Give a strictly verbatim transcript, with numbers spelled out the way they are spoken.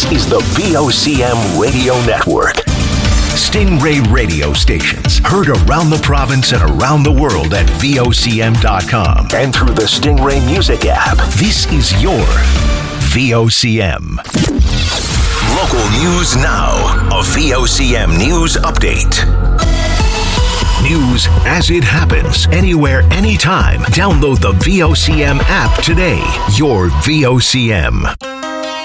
is the V O C M Radio Network. Stingray radio stations heard around the province and around the world at V O C M dot com and through the Stingray Music app. This is your V O C M. Local news now. A V O C M News Update. News as it happens, anywhere, anytime. Download the V O C M app today. Your V O C M.